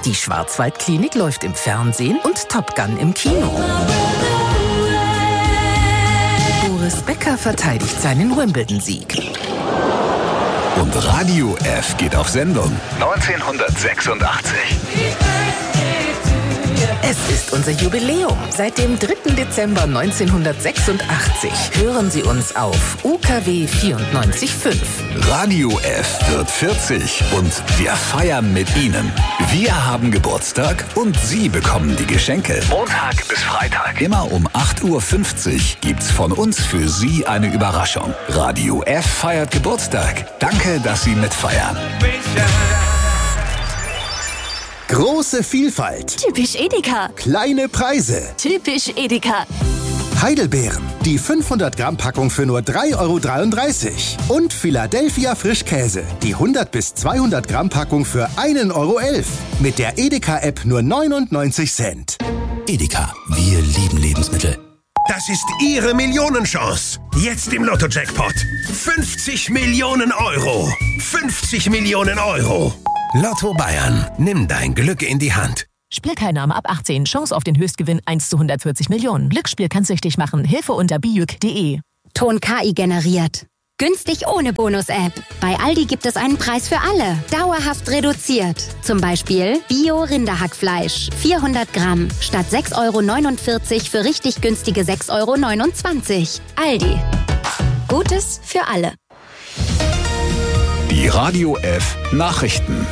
Die Schwarzwaldklinik läuft im Fernsehen und Top Gun im Kino. Boris Becker verteidigt seinen Wimbledon-Sieg. Und Radio F geht auf Sendung 1986. Es ist unser Jubiläum. Seit dem 3. Dezember 1986 hören Sie uns auf UKW 94.5. Radio F wird 40 und wir feiern mit Ihnen. Wir haben Geburtstag und Sie bekommen die Geschenke. Montag bis Freitag. Immer um 8.50 Uhr gibt's von uns für Sie eine Überraschung. Radio F feiert Geburtstag. Danke, dass Sie mitfeiern. Große Vielfalt. Typisch Edeka. Kleine Preise. Typisch Edeka. Heidelbeeren. Die 500 Gramm Packung für nur 3,33 €. Und Philadelphia Frischkäse. Die 100 bis 200 Gramm Packung für 1,11 €. Mit der Edeka-App nur 99 Cent. Edeka. Wir lieben Lebensmittel. Das ist Ihre Millionenchance. Jetzt im Lotto-Jackpot. 50 Millionen Euro. 50 Millionen Euro. Lotto Bayern. Nimm dein Glück in die Hand. Spielteilnahme ab 18. Chance auf den Höchstgewinn 1 zu 140 Millionen. Glücksspiel kann süchtig machen. Hilfe unter bijuk.de. Ton KI generiert. Günstig ohne Bonus-App. Bei Aldi gibt es einen Preis für alle. Dauerhaft reduziert. Zum Beispiel Bio-Rinderhackfleisch. 400 Gramm. Statt 6,49 € für richtig günstige 6,29 €. Aldi. Gutes für alle. Die Radio F Nachrichten.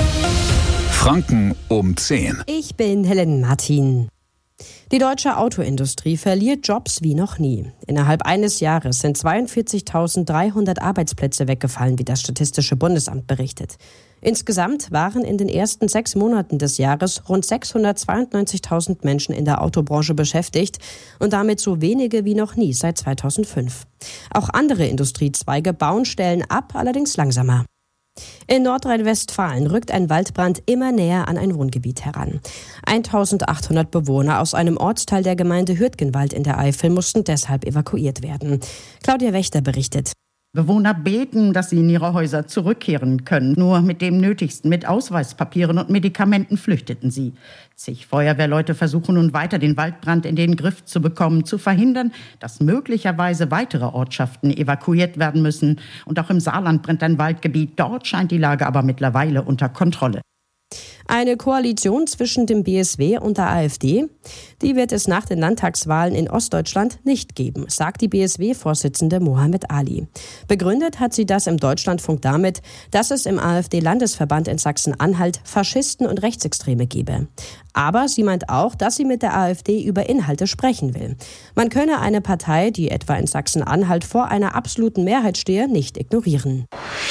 Franken um 10. Ich bin Helen Martin. Die deutsche Autoindustrie verliert Jobs wie noch nie. Innerhalb eines Jahres sind 42.300 Arbeitsplätze weggefallen, wie das Statistische Bundesamt berichtet. Insgesamt waren in den ersten 6 Monaten des Jahres rund 692.000 Menschen in der Autobranche beschäftigt und damit so wenige wie noch nie seit 2005. Auch andere Industriezweige bauen Stellen ab, allerdings langsamer. In Nordrhein-Westfalen rückt ein Waldbrand immer näher an ein Wohngebiet heran. 1.800 Bewohner aus einem Ortsteil der Gemeinde Hürtgenwald in der Eifel mussten deshalb evakuiert werden. Claudia Wächter berichtet. Bewohner beten, dass sie in ihre Häuser zurückkehren können. Nur mit dem Nötigsten, mit Ausweispapieren und Medikamenten flüchteten sie. Zig Feuerwehrleute versuchen nun weiter, den Waldbrand in den Griff zu bekommen, zu verhindern, dass möglicherweise weitere Ortschaften evakuiert werden müssen. Und auch im Saarland brennt ein Waldgebiet. Dort scheint die Lage aber mittlerweile unter Kontrolle. Eine Koalition zwischen dem BSW und der AfD, die wird es nach den Landtagswahlen in Ostdeutschland nicht geben, sagt die BSW-Vorsitzende Mohammed Ali. Begründet hat sie das im Deutschlandfunk damit, dass es im AfD-Landesverband in Sachsen-Anhalt Faschisten und Rechtsextreme gebe. Aber sie meint auch, dass sie mit der AfD über Inhalte sprechen will. Man könne eine Partei, die etwa in Sachsen-Anhalt vor einer absoluten Mehrheit stehe, nicht ignorieren.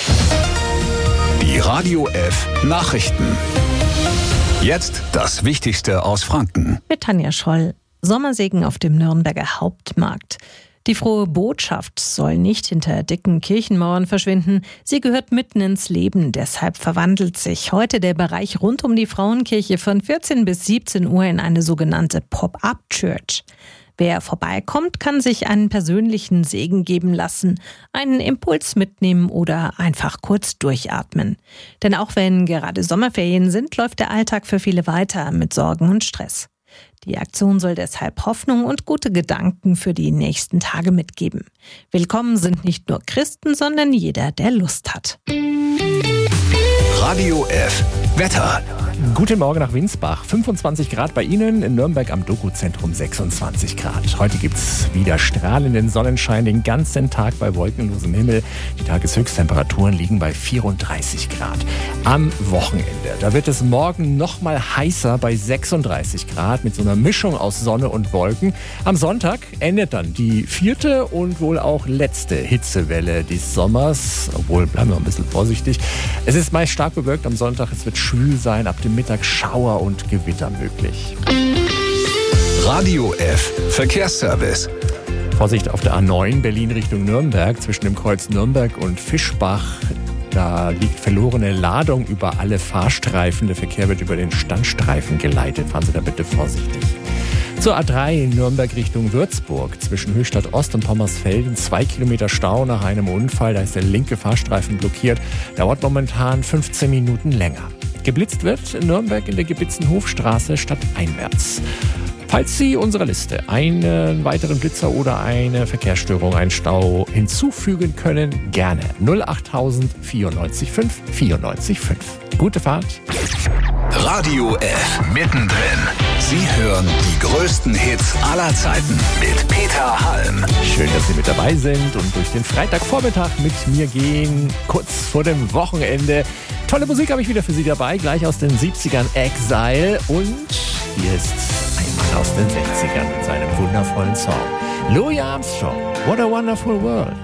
Die Radio F Nachrichten. Jetzt das Wichtigste aus Franken. Mit Tanja Scholl. Sommersegen auf dem Nürnberger Hauptmarkt. Die frohe Botschaft soll nicht hinter dicken Kirchenmauern verschwinden. Sie gehört mitten ins Leben. Deshalb verwandelt sich heute der Bereich rund um die Frauenkirche von 14 bis 17 Uhr in eine sogenannte Pop-up-Church. Wer vorbeikommt, kann sich einen persönlichen Segen geben lassen, einen Impuls mitnehmen oder einfach kurz durchatmen. Denn auch wenn gerade Sommerferien sind, läuft der Alltag für viele weiter mit Sorgen und Stress. Die Aktion soll deshalb Hoffnung und gute Gedanken für die nächsten Tage mitgeben. Willkommen sind nicht nur Christen, sondern jeder, der Lust hat. Radio F Wetter. Guten Morgen nach Winsbach. 25 Grad bei Ihnen, in Nürnberg am Doku-Zentrum 26 Grad. Heute gibt's wieder strahlenden Sonnenschein den ganzen Tag bei wolkenlosem Himmel. Die Tageshöchsttemperaturen liegen bei 34 Grad. Am Wochenende, da wird es morgen noch mal heißer bei 36 Grad mit so einer Mischung aus Sonne und Wolken. Am Sonntag endet dann die 4. und wohl auch letzte Hitzewelle des Sommers. Obwohl, bleiben wir ein bisschen vorsichtig. Es ist meist stark bewölkt am Sonntag. Es wird schwül sein, ab dem Mittag Schauer und Gewitter möglich. Radio F Verkehrsservice. Vorsicht auf der A9 Berlin Richtung Nürnberg zwischen dem Kreuz Nürnberg und Fischbach. Da liegt verlorene Ladung über alle Fahrstreifen. Der Verkehr wird über den Standstreifen geleitet. Fahren Sie da bitte vorsichtig. Zur A3 Nürnberg Richtung Würzburg. Zwischen Höchstadt Ost und Pommersfelden 2 Kilometer Stau nach einem Unfall. Da ist der linke Fahrstreifen blockiert. Dauert momentan 15 Minuten länger. Geblitzt wird in Nürnberg in der Gebitzenhofstraße stadteinwärts. Falls Sie unserer Liste einen weiteren Blitzer oder eine Verkehrsstörung, einen Stau hinzufügen können, gerne 08000 94 5 94 5. Gute Fahrt. Radio F mittendrin. Sie hören die größten Hits aller Zeiten mit Peter Halm. Schön, dass Sie mit dabei sind und durch den Freitagvormittag mit mir gehen, kurz vor dem Wochenende. Tolle Musik habe ich wieder für Sie dabei, gleich aus den 70ern Exile. Und hier ist ein Mann aus den 60ern mit seinem wundervollen Song. Louis Armstrong, What a Wonderful World.